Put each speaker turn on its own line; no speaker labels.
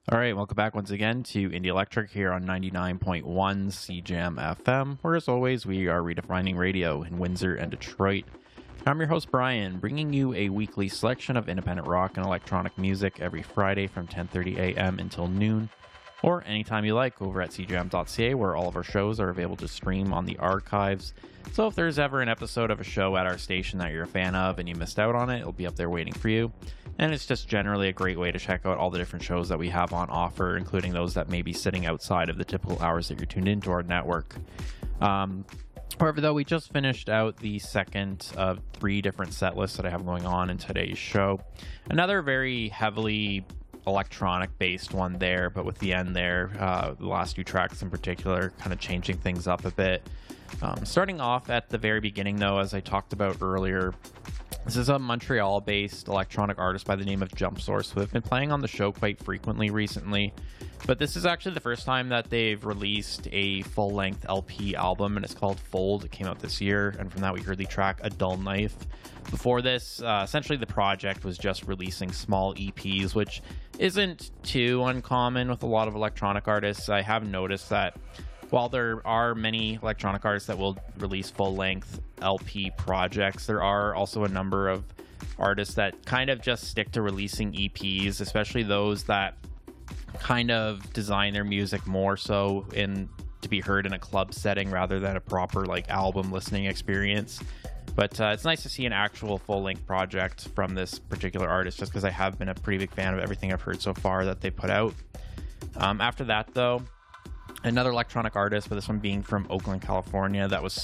All right, welcome back once again to Indie Electric here on 99.1 CJAM FM, where as always we are redefining radio in Windsor and Detroit. I'm your host Brian, bringing you a weekly selection of independent rock and electronic music every Friday from 10:30 a.m. until noon, or anytime you like over at cjam.ca, where all of our shows are available to stream on the archives. So if there's ever an episode of a show at our station that you're a fan of and you missed out on it, it'll be up there waiting for you. And it's just generally a great way to check out all the different shows that we have on offer, including those that may be sitting outside of the typical hours that you're tuned into our network. However, though, we just finished out the second of 3 different set lists that I have going on in today's show. Another very heavily electronic based one there, but with the end there, the last 2 tracks in particular, kind of changing things up a bit. Starting off at the very beginning, though, as I talked about earlier, this is a Montreal-based electronic artist by the name of Jump Source, who have been playing on the show quite frequently recently. But this is actually the first time that they've released a full-length LP album, and it's called Fold. It came out this year, and from that we heard the track A Dull Knife. Before this, essentially the project was just releasing small EPs, which isn't too uncommon with a lot of electronic artists. I have noticed that while there are many electronic artists that will release full-length LP projects, there are also a number of artists that kind of just stick to releasing EPs, especially those that kind of design their music more so to be heard in a club setting rather than a proper album listening experience. But it's nice to see an actual full-length project from this particular artist, just because I have been a pretty big fan of everything I've heard so far that they put out. After that, though, another electronic artist, but this one being from Oakland, California, that was